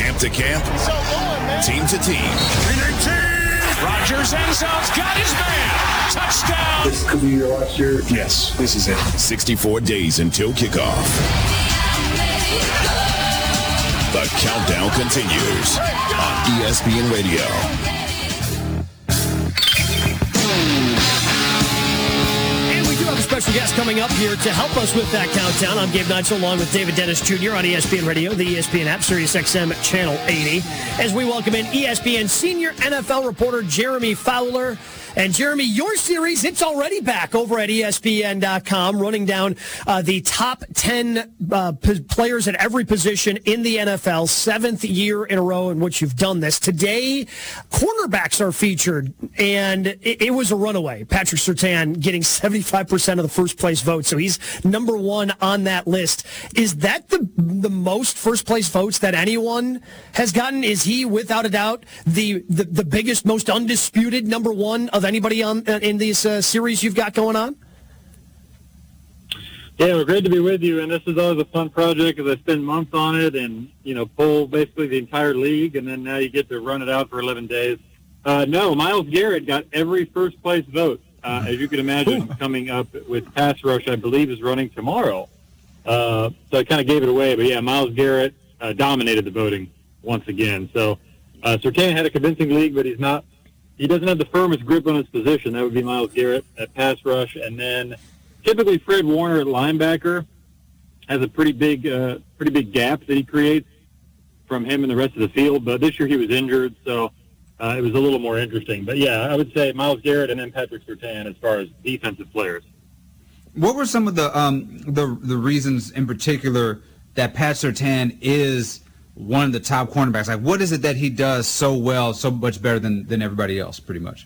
camp to camp, team to team. Rodgers end zone's got his man. Touchdown. This could be your last year. Yes, this is it. 64 days until kickoff. The countdown continues on ESPN Radio. Special guest coming up here to help us with that countdown. I'm Gabe Neitzel along with David Dennis Jr. on ESPN Radio, the ESPN app, Sirius XM Channel 80. As we welcome in ESPN senior NFL reporter Jeremy Fowler. And Jeremy, your series, it's already back over at ESPN.com, running down the top 10 players at every position in the NFL, 7th year in a row in which you've done this. Today, cornerbacks are featured, and it was a runaway. Patrick Surtain getting 75% of the first-place votes, so he's number one on that list. Is that the most first-place votes that anyone has gotten? Is he, without a doubt, the biggest, most undisputed number one of anybody in these series you've got going on? Yeah, we're great to be with you, and this is always a fun project because I spend months on it and, pull basically the entire league, and then now you get to run it out for 11 days. No, Myles Garrett got every first-place vote. As you can imagine, coming up with pass rush, I believe, is running tomorrow. So I kind of gave it away, but yeah, Myles Garrett dominated the voting once again. So Surtain had a convincing league, but he doesn't have the firmest grip on his position. That would be Myles Garrett at pass rush. And then typically Fred Warner at linebacker has a pretty big gap that he creates from him and the rest of the field. But this year he was injured, so it was a little more interesting. But, yeah, I would say Myles Garrett and then Patrick Surtain as far as defensive players. What were some of the reasons in particular that Pat Surtain is one of the top cornerbacks? Like, what is it that he does so well, so much better than everybody else, pretty much?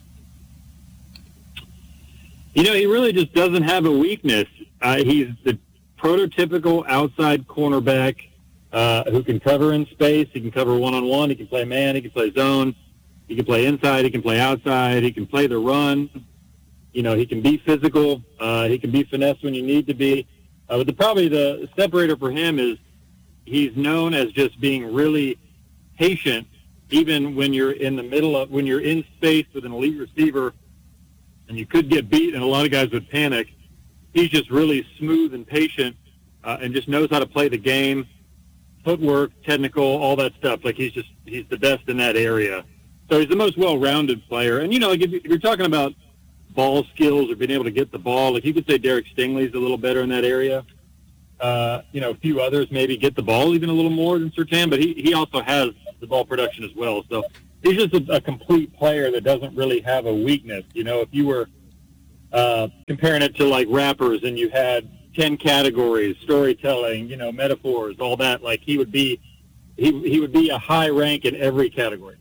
He really just doesn't have a weakness. He's the prototypical outside cornerback who can cover in space. He can cover one-on-one. He can play man. He can play zone. He can play inside. He can play outside. He can play the run. He can be physical. He can be finesse when you need to be. But probably the separator for him is he's known as just being really patient, even when you're when you're in space with an elite receiver and you could get beat and a lot of guys would panic. He's just really smooth and patient and just knows how to play the game, footwork, technical, all that stuff. Like he's the best in that area. So he's the most well-rounded player. And, like if you're talking about ball skills or being able to get the ball, like you could say Derek Stingley's a little better in that area. A few others maybe get the ball even a little more than Surtain, but he also has the ball production as well. So he's just a complete player that doesn't really have a weakness. If you were comparing it to like rappers and you had 10 categories, storytelling, metaphors, all that, like he would be a high rank in every category.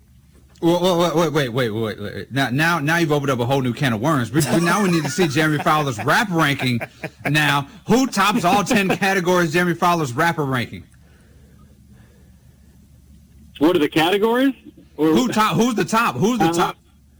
Wait. Now you've opened up a whole new can of worms. Now we need to see Jeremy Fowler's rap ranking. Now, who tops all 10 categories Jeremy Fowler's rapper ranking? What are the categories? Who's the top? Who's the top?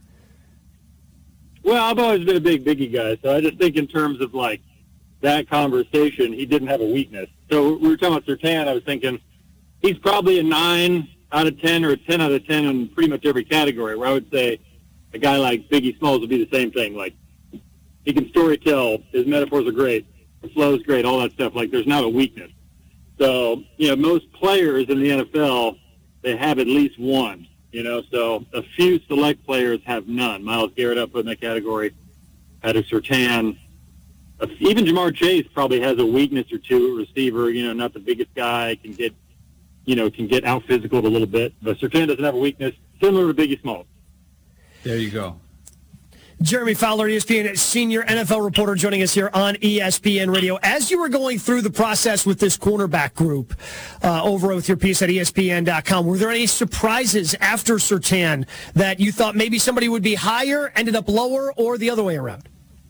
Well, I've always been a big Biggie guy, so I just think in terms of like that conversation, he didn't have a weakness. So we were talking about Surtain. I was thinking he's probably a 9 out of 10 or a 10 out of 10 in pretty much every category, where I would say a guy like Biggie Smalls would be the same thing. Like, he can storytell, his metaphors are great, the flow is great, all that stuff. Like, there's not a weakness. So, most players in the NFL, they have at least one, so a few select players have none. Myles Garrett up in that category, Patrick Surtain. Even Jamar Chase probably has a weakness or two at receiver, not the biggest guy, can get out physical a little bit. But Surtain doesn't have a weakness, similar to Biggie Smalls. There you go. Jeremy Fowler, ESPN senior NFL reporter, joining us here on ESPN Radio. As you were going through the process with this cornerback group over with your piece at ESPN.com, were there any surprises after Surtain that you thought maybe somebody would be higher, ended up lower, or the other way around?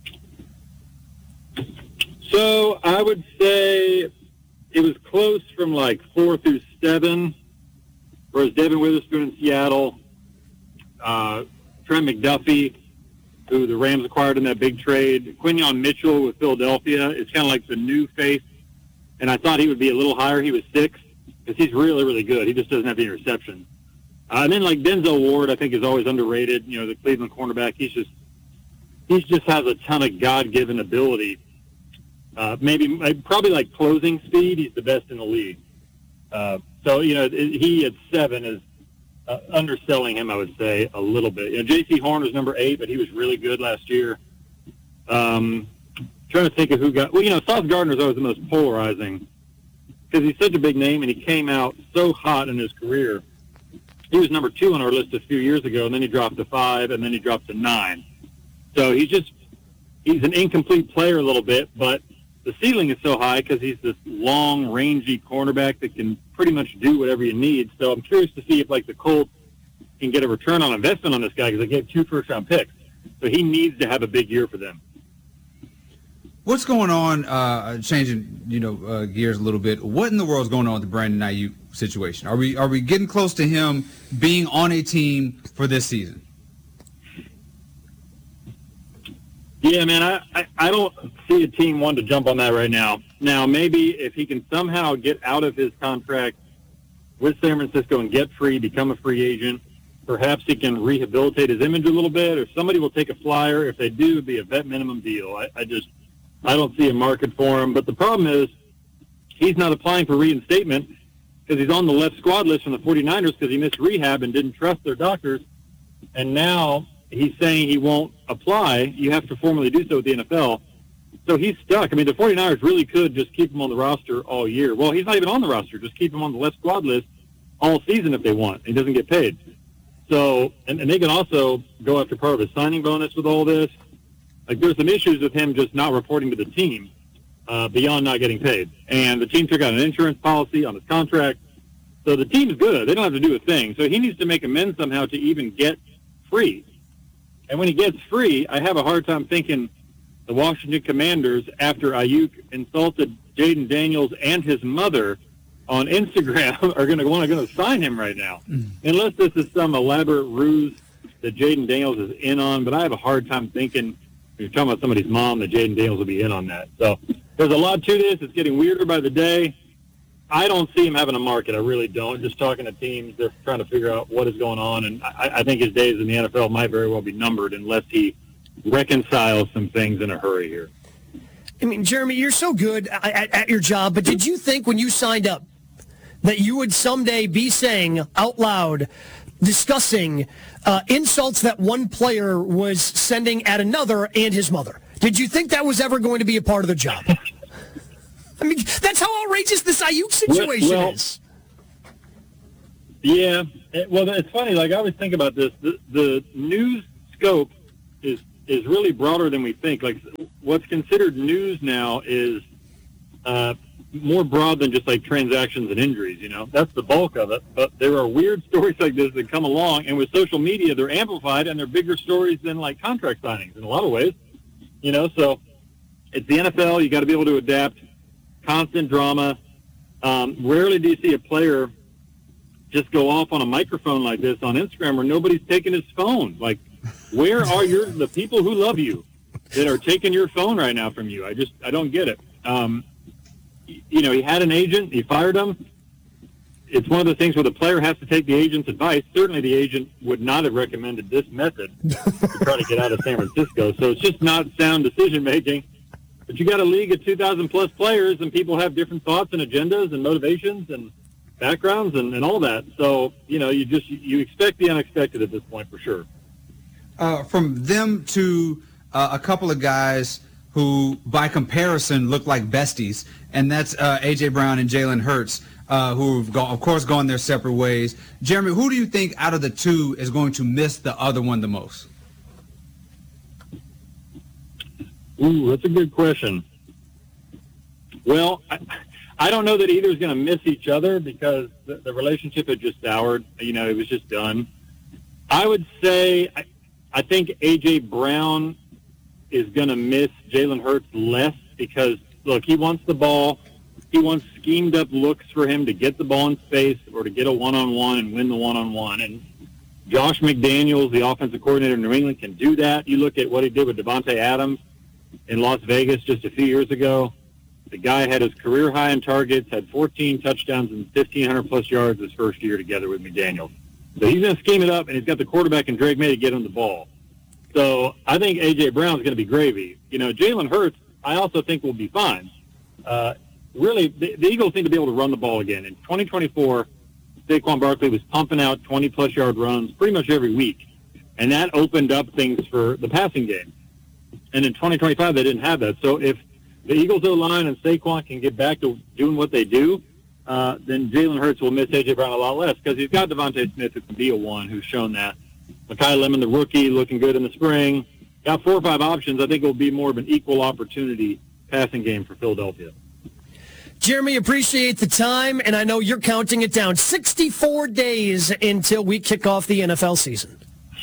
So I would say it was close from like 4 through 7, whereas Devin Witherspoon in Seattle, Trent McDuffie, who the Rams acquired in that big trade, Quinyon Mitchell with Philadelphia is kind of like the new face, and I thought he would be a little higher. He was 6. because he's really, really good. He just doesn't have the interception. And then like Denzel Ward, I think is always underrated. You know, the Cleveland cornerback. He just has a ton of God-given ability. Probably like closing speed, he's the best in the league. So you know, he at 7 is underselling him, I would say, a little bit. You know, J.C. Horn was number 8, but he was really good last year. Trying to think of who got. Well, you know, Sauce Gardner's always the most polarizing because he's such a big name and he came out so hot in his career. He was number 2 on our list a few years ago, and then he dropped to 5, and then he dropped to 9. So he's an incomplete player a little bit, but the ceiling is so high because he's this long, rangy cornerback that can pretty much do whatever you need. So I'm curious to see if, like, the Colts can get a return on investment on this guy because they gave 2 first-round picks. So he needs to have a big year for them. What's going on, changing, gears a little bit, what in the world is going on with the Brandon Ayuk situation? Are we getting close to him being on a team for this season? Yeah, man, I don't see a team wanting to jump on that right now. Now, maybe if he can somehow get out of his contract with San Francisco and get free, become a free agent, perhaps he can rehabilitate his image a little bit, or somebody will take a flyer. If they do, it'd be a vet minimum deal. I don't see a market for him. But the problem is he's not applying for reinstatement because he's on the left squad list from the 49ers because he missed rehab and didn't trust their doctors. And now he's saying he won't apply. You have to formally do so with the NFL. So he's stuck. I mean, the 49ers really could just keep him on the roster all year. Well, he's not even on the roster. Just keep him on the left squad list all season if they want. He doesn't get paid. So, and they can also go after part of his signing bonus with all this. Like, there's some issues with him just not reporting to the team beyond not getting paid. And the team took out an insurance policy on his contract. So the team's good. They don't have to do a thing. So he needs to make amends somehow to even get free. And when he gets free, I have a hard time thinking the Washington Commanders, after Ayuk insulted Jaden Daniels and his mother on Instagram, are going to want to sign him right now. Unless this is some elaborate ruse that Jaden Daniels is in on. But I have a hard time thinking, if you're talking about somebody's mom, that Jaden Daniels will be in on that. So there's a lot to this. It's getting weirder by the day. I don't see him having a market. I really don't. Just talking to teams, they're trying to figure out what is going on. And I think his days in the NFL might very well be numbered unless he reconciles some things in a hurry here. I mean, Jeremy, you're so good at your job, but did you think when you signed up that you would someday be saying out loud, discussing insults that one player was sending at another and his mother? Did you think that was ever going to be a part of the job? I mean, that's how outrageous this Ayuk situation is. Yeah. Well, it's funny. Like, I always think about this. The news scope is really broader than we think. Like, what's considered news now is more broad than just, like, transactions and injuries, That's the bulk of it. But there are weird stories like this that come along, and with social media, they're amplified, and they're bigger stories than, like, contract signings in a lot of ways. So it's the NFL. You got to be able to adapt. Constant drama. Rarely do you see a player just go off on a microphone like this on Instagram where nobody's taking his phone. Like, where are the people who love you that are taking your phone right now from you? I don't get it. He had an agent. He fired him. It's one of the things where the player has to take the agent's advice. Certainly the agent would not have recommended this method to try to get out of San Francisco. So it's just not sound decision-making. But you got a league of 2,000-plus players, and people have different thoughts and agendas and motivations and backgrounds and all that. So, you expect the unexpected at this point for sure. From them to a couple of guys who, by comparison, look like besties, and that's A.J. Brown and Jalen Hurts, who've, of course, gone their separate ways. Jeremy, who do you think out of the two is going to miss the other one the most? Ooh, that's a good question. Well, I don't know that either is going to miss each other because the relationship had just soured. It was just done. I would say I think A.J. Brown is going to miss Jalen Hurts less because, look, he wants the ball. He wants schemed-up looks for him to get the ball in space or to get a one-on-one and win the one-on-one. And Josh McDaniels, the offensive coordinator in New England, can do that. You look at what he did with Devontae Adams in Las Vegas just a few years ago. The guy had his career high in targets, had 14 touchdowns and 1,500-plus yards his first year together with McDaniels. So he's going to scheme it up, and he's got the quarterback and Drake May to get him the ball. So I think A.J. Brown's going to be gravy. Jalen Hurts, I also think will be fine. Really, the Eagles need to be able to run the ball again. In 2024, Saquon Barkley was pumping out 20-plus yard runs pretty much every week, and that opened up things for the passing game. And in 2025, they didn't have that. So if the Eagles' O-line and Saquon can get back to doing what they do, then Jalen Hurts will miss A.J. Brown a lot less because he's got Devontae Smith who can be a one, who's shown that. Mekhi Lemon, the rookie, looking good in the spring. Got 4 or 5 options. I think it will be more of an equal opportunity passing game for Philadelphia. Jeremy, appreciate the time, and I know you're counting it down. 64 days until we kick off the NFL season.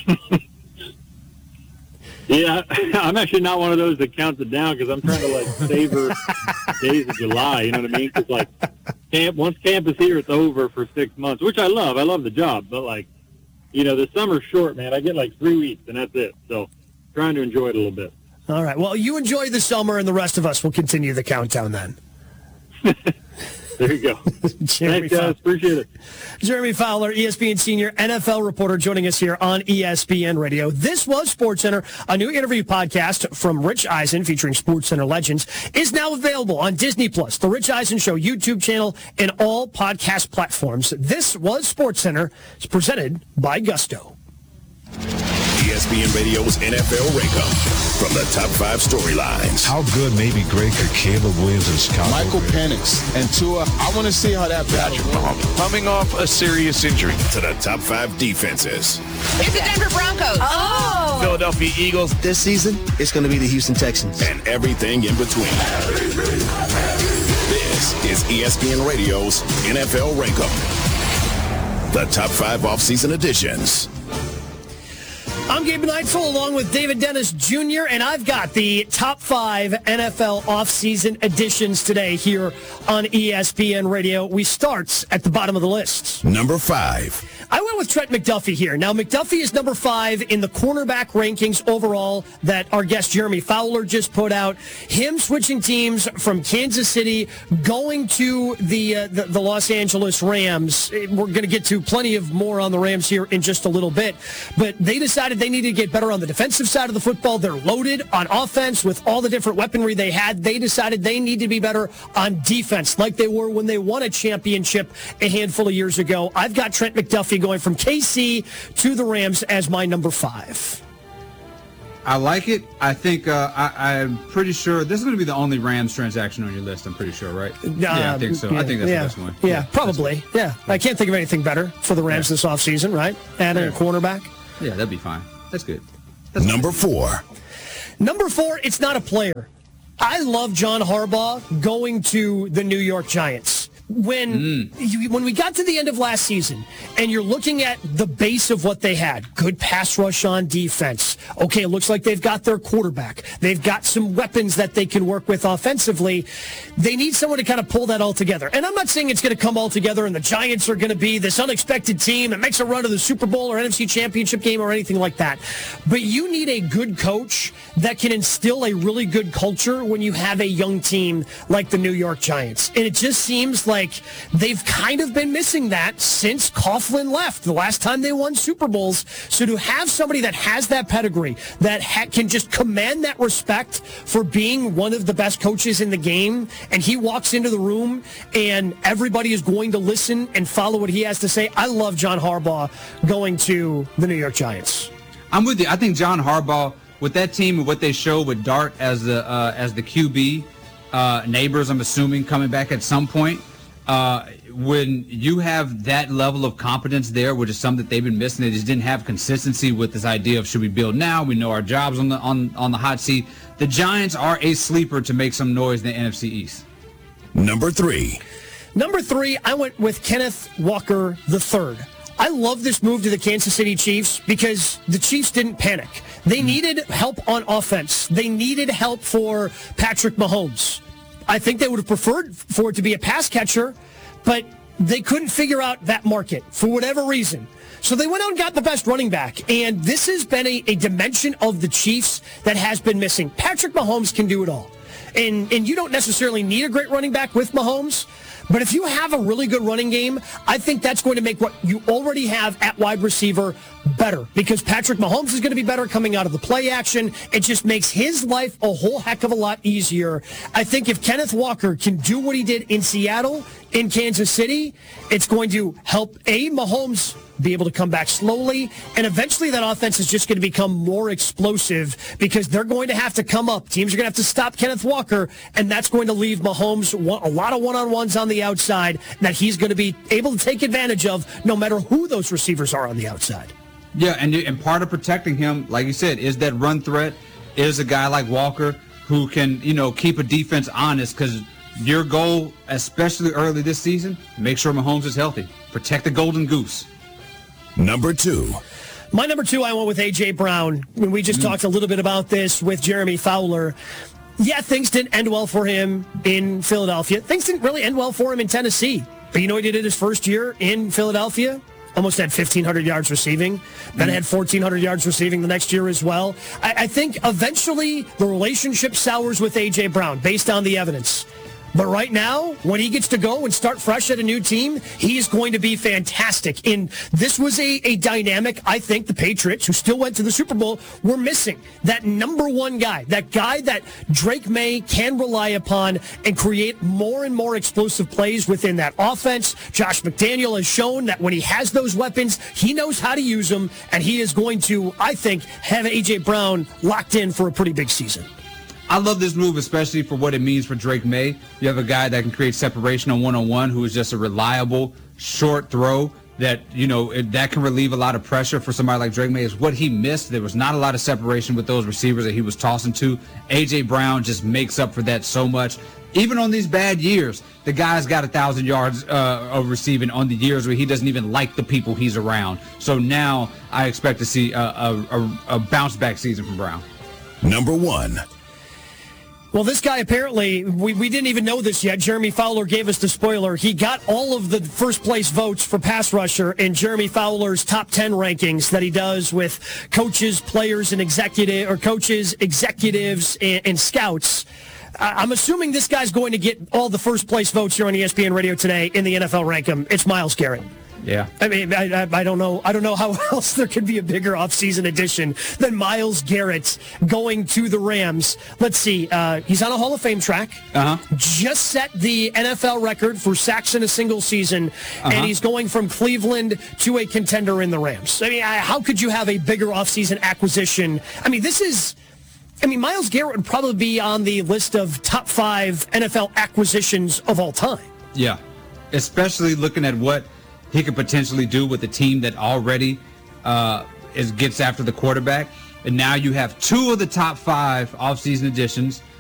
Yeah, I'm actually not one of those that counts it down because I'm trying to, savor days of July, you know what I mean? Because, once camp is here, it's over for 6 months, which I love. I love the job. But, the summer's short, man. I get 3 weeks, and that's it. So trying to enjoy it a little bit. All right. Well, you enjoy the summer, and the rest of us will continue the countdown then. There you go. Thanks, guys. Appreciate it. Jeremy Fowler, ESPN senior NFL reporter, joining us here on ESPN Radio. This was SportsCenter. A new interview podcast from Rich Eisen featuring SportsCenter legends is now available on Disney+, The Rich Eisen Show YouTube channel, and all podcast platforms. This was SportsCenter. It's presented by Gusto. ESPN Radio's NFL Rake-Up. From the top 5 storylines. How good maybe Greg or Caleb Williams in Chicago? Michael Penix and Tua. I want to see how that battle coming off a serious injury. To the top 5 defenses. It's the Denver Broncos. Oh! Philadelphia Eagles. This season, it's going to be the Houston Texans. And everything in between. This is ESPN Radio's NFL Rake-Up. The top 5 off-season editions. I'm Gabe Neitzel along with David Dennis Jr., and I've got the top 5 NFL offseason editions today here on ESPN Radio. We start at the bottom of the list. Number 5. I went with Trent McDuffie here. Now, McDuffie is number 5 in the cornerback rankings overall that our guest Jeremy Fowler just put out. Him switching teams from Kansas City, going to the Los Angeles Rams. We're going to get to plenty of more on the Rams here in just a little bit. But they decided they needed to get better on the defensive side of the football. They're loaded on offense with all the different weaponry they had. They decided they need to be better on defense like they were when they won a championship a handful of years ago. I've got Trent McDuffie going from KC to the Rams as my number 5. I like it. I think I'm pretty sure this is going to be the only Rams transaction on your list. I'm pretty sure, right? Yeah, I think so. I think that's the best one. Yeah, probably. Yeah, I can't think of anything better for the Rams this offseason, right? Adding a cornerback. Yeah, that'd be fine. That's good. Number 4. Number 4, it's not a player. I love John Harbaugh going to the New York Giants. When we got to the end of last season and you're looking at the base of what they had, good pass rush on defense. Okay, it looks like they've got their quarterback. They've got some weapons that they can work with offensively. They need someone to kind of pull that all together. And I'm not saying it's going to come all together and the Giants are going to be this unexpected team that makes a run to the Super Bowl or NFC Championship game or anything like that. But you need a good coach that can instill a really good culture when you have a young team like the New York Giants. And it just seems like they've kind of been missing that since Coughlin left, the last time they won Super Bowls. So to have somebody that has that pedigree, that can just command that respect for being one of the best coaches in the game, and he walks into the room and everybody is going to listen and follow what he has to say. I love John Harbaugh going to the New York Giants. I'm with you. I think John Harbaugh, with that team and what they show with Dart as the QB, Neighbors, I'm assuming, coming back at some point, when you have that level of competence there, which is something that they've been missing, they just didn't have consistency with this idea of should we build now? We know our jobs on the hot seat. The Giants are a sleeper to make some noise in the NFC East. Number 3. Number 3, I went with Kenneth Walker III. I love this move to the Kansas City Chiefs because the Chiefs didn't panic. They needed help on offense. They needed help for Patrick Mahomes. I think they would have preferred for it to be a pass catcher, but they couldn't figure out that market for whatever reason. So they went out and got the best running back, and this has been a dimension of the Chiefs that has been missing. Patrick Mahomes can do it all. And you don't necessarily need a great running back with Mahomes. But if you have a really good running game, I think that's going to make what you already have at wide receiver better, because Patrick Mahomes is going to be better coming out of the play action. It just makes his life a whole heck of a lot easier. I think if Kenneth Walker can do what he did in Seattle, in Kansas City, it's going to help Mahomes be able to come back slowly, and eventually that offense is just going to become more explosive because they're going to have to come up. Teams are going to have to stop Kenneth Walker, and that's going to leave Mahomes a lot of one-on-ones on the outside that he's going to be able to take advantage of no matter who those receivers are on the outside. Yeah, and part of protecting him, like you said, is that run threat, is a guy like Walker who can, keep a defense honest, because your goal, especially early this season, make sure Mahomes is healthy. Protect the golden goose. Number 2. My number 2, I went with A.J. Brown. We just talked a little bit about this with Jeremy Fowler. Yeah, things didn't end well for him in Philadelphia. Things didn't really end well for him in Tennessee. But you know what he did his first year in Philadelphia? Almost had 1,500 yards receiving. Then had 1,400 yards receiving the next year as well. I think eventually the relationship sours with A.J. Brown based on the evidence. But right now, when he gets to go and start fresh at a new team, he is going to be fantastic. And this was a dynamic, I think, the Patriots, who still went to the Super Bowl, were missing. That number one guy, that guy that Drake May can rely upon and create more and more explosive plays within that offense. Josh McDaniel has shown that when he has those weapons, he knows how to use them, and he is going to, I think, have A.J. Brown locked in for a pretty big season. I love this move, especially for what it means for Drake May. You have a guy that can create separation on one-on-one, who is just a reliable short throw that, that can relieve a lot of pressure for somebody like Drake May. Is what he missed. There was not a lot of separation with those receivers that he was tossing to. A.J. Brown just makes up for that so much. Even on these bad years, the guy's got 1,000 yards of receiving on the years where he doesn't even like the people he's around. So now I expect to see a bounce-back season from Brown. Number 1. Well, this guy apparently, we didn't even know this yet. Jeremy Fowler gave us the spoiler. He got all of the first-place votes for pass rusher in Jeremy Fowler's top 10 rankings that he does with coaches, players, and executives, and scouts. I'm assuming this guy's going to get all the first-place votes here on ESPN Radio today in the NFL Rank-'em. It's Myles Garrett. Yeah. I mean, I don't know how else there could be a bigger offseason addition than Myles Garrett going to the Rams. Let's see. He's on a Hall of Fame track. Just set the NFL record for sacks in a single season, and he's going from Cleveland to a contender in the Rams. I mean, how could you have a bigger offseason acquisition? I mean, Myles Garrett would probably be on the list of top 5 NFL acquisitions of all time. Yeah, especially looking at what he could potentially do with a team that already gets after the quarterback. And now you have 2 of the top 5 offseason additions